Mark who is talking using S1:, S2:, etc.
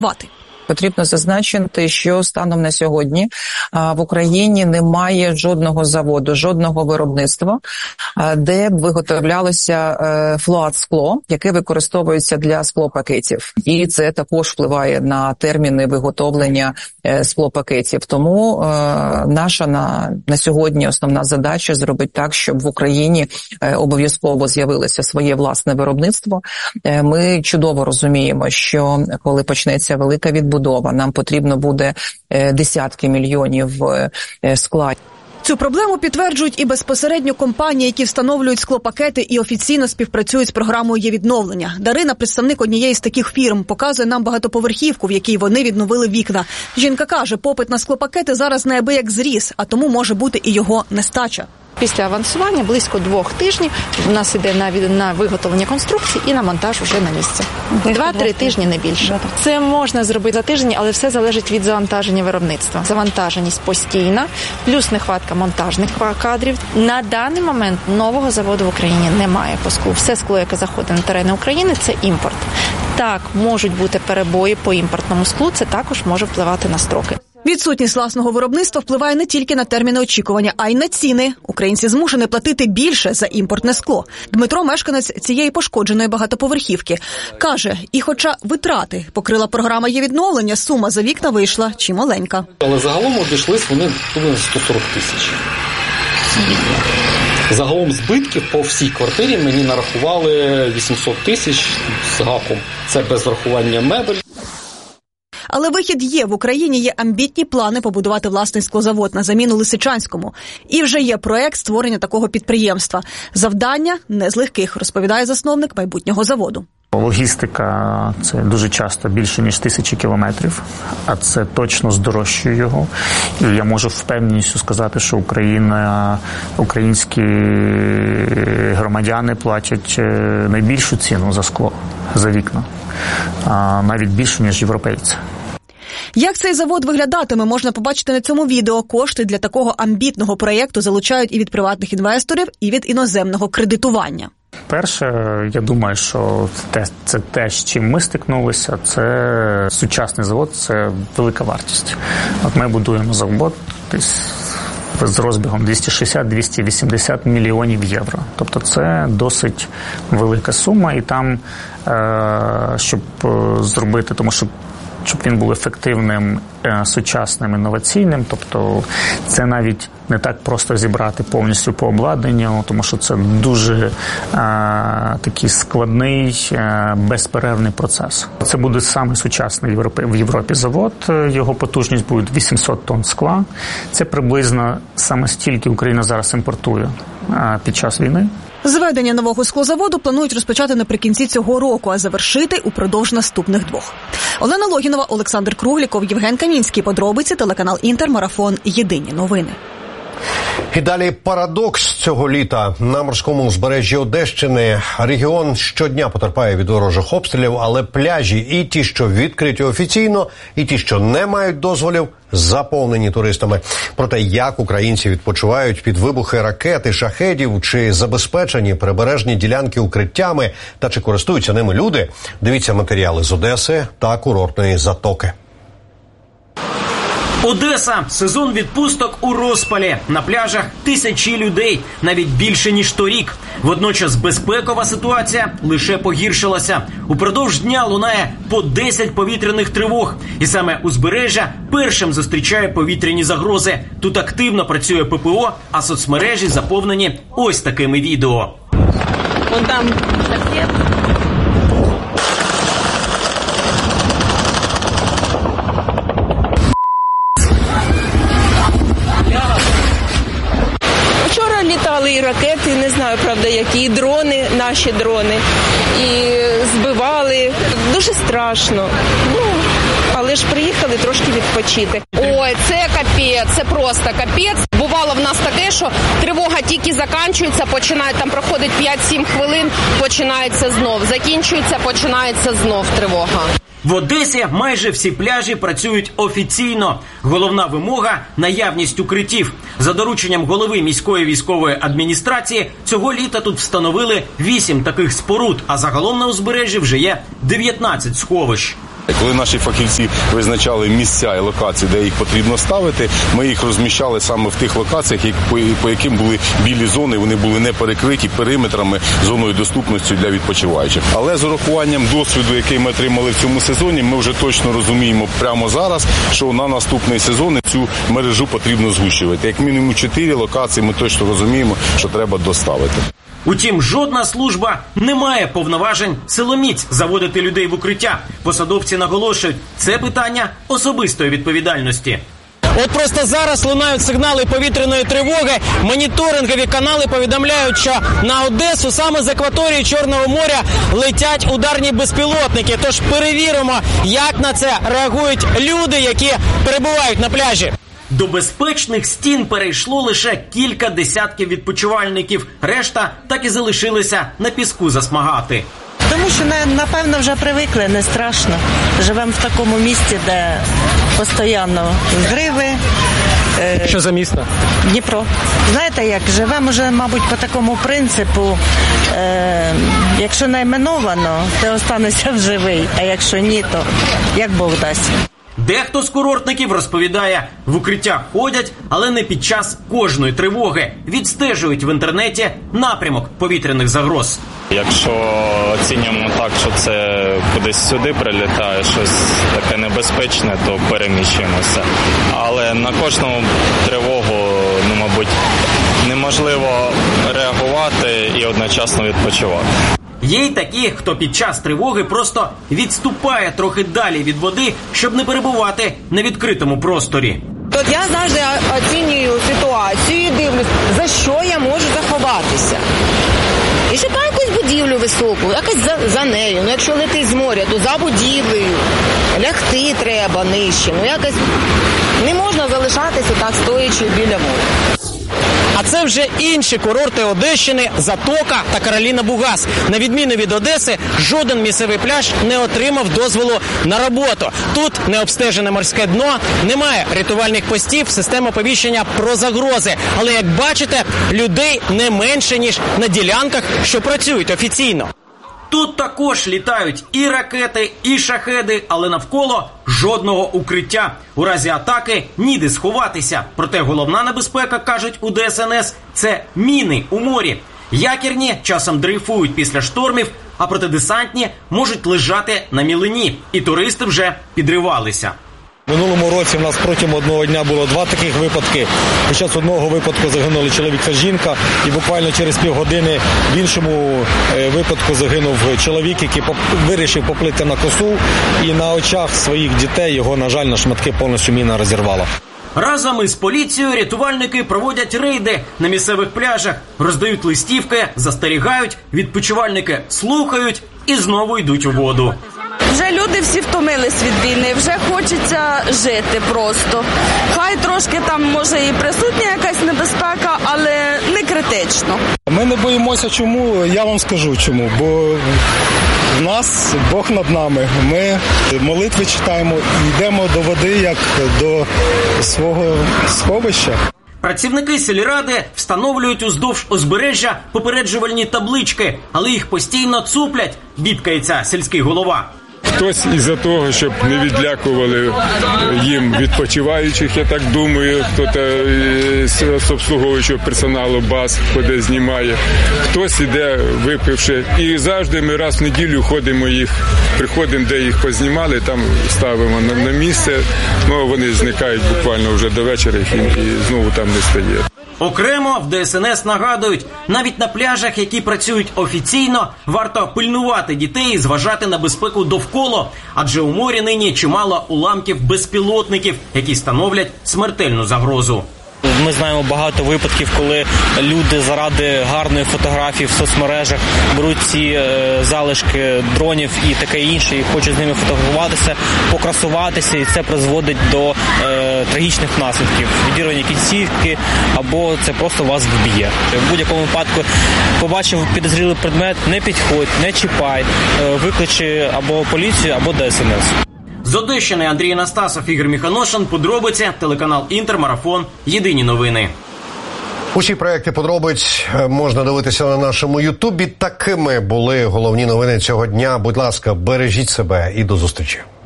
S1: Потрібно зазначити, що станом на сьогодні в Україні немає жодного заводу, жодного виробництва, де б виготовлялося флуат-скло, яке використовується для склопакетів. І це також впливає на терміни виготовлення склопакетів. Тому наша на сьогодні основна задача зробити так, щоб в Україні обов'язково з'явилося своє власне виробництво. Ми чудово розуміємо, що коли почнеться велика відбудова, нам потрібно буде десятки мільйонів скла.
S2: Цю проблему підтверджують і безпосередньо компанії, які встановлюють склопакети і офіційно співпрацюють з програмою «Є-відновлення». Дарина, представник однієї з таких фірм, показує нам багатоповерхівку, в якій вони відновили вікна. Жінка каже, попит на склопакети зараз неабияк зріс, а тому може бути і його нестача.
S3: Після авансування близько 2 тижнів у нас іде на виготовлення конструкції і на монтаж уже на місці. 2-3 тижні, не більше. Це можна зробити за тиждень, але все залежить від завантаження виробництва. Завантаженість постійна, плюс нехватка монтажних кадрів. На даний момент нового заводу в Україні немає по склу. Все скло, яке заходить на терени України, це імпорт. Так, можуть бути перебої по імпортному склу, це також може впливати на строки.
S2: Відсутність власного виробництва впливає не тільки на терміни очікування, а й на ціни. Українці змушені платити більше за імпортне скло. Дмитро – мешканець цієї пошкодженої багатоповерхівки. Каже, і хоча витрати покрила програма «Є-відновлення», сума за вікна вийшла чималенька.
S4: Але загалом обійшлись вони 140 тисяч. Загалом збитків по всій квартирі мені нарахували 800 тисяч з гаком. Це без врахування мебель.
S2: Але вихід є. В Україні є амбітні плани побудувати власний склозавод на заміну Лисичанському. І вже є проект створення такого підприємства. Завдання не з легких, розповідає засновник майбутнього заводу.
S5: Логістика – це дуже часто більше, ніж 1000 кілометрів, а це точно здорожчує його. І я можу впевненістю сказати, що українські громадяни платять найбільшу ціну за скло, за вікна, навіть більше, ніж європейці.
S2: Як цей завод виглядатиме, можна побачити на цьому відео. Кошти для такого амбітного проєкту залучають і від приватних інвесторів, і від іноземного кредитування.
S5: Перше, я думаю, що це те, з чим ми стикнулися, це сучасний завод, це велика вартість. От ми будуємо завод десь з розбігом 260-280 мільйонів євро. Тобто це досить велика сума, і там, щоб зробити, тому що щоб він був ефективним, сучасним, інноваційним. Тобто це навіть не так просто зібрати повністю по обладнанню, тому що це дуже такий складний, безперервний процес. Це буде самий сучасний в Європі завод. Його потужність буде 800 тонн скла. Це приблизно саме стільки Україна зараз імпортує під час війни.
S2: Зведення нового склозаводу планують розпочати наприкінці цього року, а завершити упродовж наступних 2. Олена Логінова, Олександр Кругліков, Євген Камінський. Подробиці, телеканал «Інтер», марафон «Єдині новини».
S6: І далі парадокс цього літа. На морському узбережжі Одещини регіон щодня потерпає від ворожих обстрілів, але пляжі, і ті, що відкриті офіційно, і ті, що не мають дозволів, заповнені туристами. Про те, як українці відпочивають під вибухи ракет і шахедів, чи забезпечені прибережні ділянки укриттями, та чи користуються ними люди, дивіться матеріали з Одеси та курортної Затоки.
S7: Одеса. Сезон відпусток у розпалі. На пляжах тисячі людей, навіть більше, ніж торік. Водночас безпекова ситуація лише погіршилася. Упродовж дня лунає по 10 повітряних тривог. І саме узбережжя першим зустрічає повітряні загрози. Тут активно працює ППО, а соцмережі заповнені ось такими відео.
S8: Вон там шахет. Літали і ракети, не знаю, правда, які, і дрони, наші дрони, і збивали. Дуже страшно. Але ж приїхали трошки відпочити.
S9: Ой, це капець, це просто капець. Бувало в нас таке, що тривога тільки закінчується, починає, там проходить 5-7 хвилин, починається знов. Закінчується, починається знов тривога.
S7: В Одесі майже всі пляжі працюють офіційно. Головна вимога – наявність укриттів. За дорученням голови міської військової адміністрації, цього літа тут встановили 8 таких споруд, а загалом на узбережжі вже є 19 сховищ.
S10: Коли наші фахівці визначали місця і локації, де їх потрібно ставити, ми їх розміщали саме в тих локаціях, по яким були білі зони, вони були не перекриті периметрами, зоною доступності для відпочиваючих. Але з урахуванням досвіду, який ми отримали в цьому сезоні, ми вже точно розуміємо прямо зараз, що на наступний сезон цю мережу потрібно згущувати. Як мінімум 4 локації ми точно розуміємо, що треба доставити.
S7: Утім, жодна служба не має повноважень силоміць заводити людей в укриття. Посадовці наголошують, це питання особистої відповідальності.
S11: От просто зараз лунають сигнали повітряної тривоги. Моніторингові канали повідомляють, що на Одесу саме з акваторії Чорного моря летять ударні безпілотники. Тож перевіримо, як на це реагують люди, які перебувають на пляжі.
S7: До безпечних стін перейшло лише кілька десятків відпочивальників. Решта так і залишилися на піску засмагати.
S12: Тому що, напевно, вже привикли, не страшно. Живемо в такому місті, де постійно зриви.
S11: Що за місто?
S12: Дніпро. Знаєте як, живемо вже, мабуть, по такому принципу, якщо найменовано, то останешся живий, а якщо ні, то як Бог дасть.
S7: Дехто з курортників розповідає, в укриття ходять, але не під час кожної тривоги. Відстежують в інтернеті напрямок повітряних загроз.
S13: Якщо оцінюємо так, що це кудись сюди прилітає, щось таке небезпечне, то переміщуємося. Але на кожну тривогу, мабуть, неможливо реагувати і одночасно відпочивати.
S7: Є й такі, хто під час тривоги просто відступає трохи далі від води, щоб не перебувати на відкритому просторі.
S14: От я завжди оцінюю ситуацію і дивлюсь, за що я можу заховатися. І шукаю якусь будівлю високу, якось за нею. Ну, якщо летить з моря, то за будівлею. Лягти треба нижче. Ну, якось не можна залишатися так, стоячи біля моря.
S11: А це вже інші курорти Одещини, Затока та Кароліна Бугас. На відміну від Одеси, жоден місцевий пляж не отримав дозволу на роботу. Тут необстежене морське дно, немає рятувальних постів, система оповіщення про загрози. Але, як бачите, людей не менше, ніж на ділянках, що працюють офіційно.
S7: Тут також літають і ракети, і шахеди, але навколо жодного укриття. У разі атаки ніде сховатися. Проте головна небезпека, кажуть у ДСНС, це міни у морі. Якірні часом дрейфують після штормів, а протидесантні можуть лежати на мілині. І туристи вже підривалися.
S15: В минулому році в нас протягом одного дня було 2 таких випадки. Під час одного випадку загинули чоловік та жінка, і буквально через півгодини в іншому випадку загинув чоловік, який вирішив поплити на косу, і на очах своїх дітей його, на жаль, на шматки повністю міна розірвала.
S7: Разом із поліцією рятувальники проводять рейди на місцевих пляжах, роздають листівки, застерігають, відпочивальники слухають і знову йдуть у воду.
S16: Вже люди всі втомились від війни, вже хочеться жити просто. Хай трошки там, може, і присутня якась небезпека, але не критично.
S15: Ми не боїмося чому, я вам скажу чому, бо в нас Бог над нами. Ми молитви читаємо і йдемо до води, як до свого сховища.
S7: Працівники сільради встановлюють уздовж узбережжя попереджувальні таблички, але їх постійно цуплять, бідкається сільський голова.
S17: Хтось із-за того, щоб не відлякували їм відпочиваючих, я так думаю, хто-то з обслуговуючого персоналу баз куди знімає, хтось іде випивши. І завжди ми раз в неділю ходимо їх, приходимо, де їх познімали, там ставимо на місце, ну вони зникають буквально вже до вечора і знову там не стає.
S7: Окремо в ДСНС нагадують, навіть на пляжах, які працюють офіційно, варто пильнувати дітей і зважати на безпеку довкола, адже у морі нині чимало уламків безпілотників, які становлять смертельну загрозу.
S11: Ми знаємо багато випадків, коли люди заради гарної фотографії в соцмережах беруть ці залишки дронів і таке інше, і хочуть з ними фотографуватися, покрасуватися, і це призводить до трагічних наслідків. Відірвання кінцівки, або це просто вас вб'є. В будь-якому випадку побачив підозрілий предмет, не підходь, не чіпай, викличе або поліцію, або ДСНС.
S7: З Одещини Андрій Анастасов, Ігор Міханошин, подробиці, телеканал Інтер, Марафон, Єдині новини.
S6: Усі проекти подробиць можна дивитися на нашому Ютубі. Такими були головні новини цього дня. Будь ласка, бережіть себе і до зустрічі.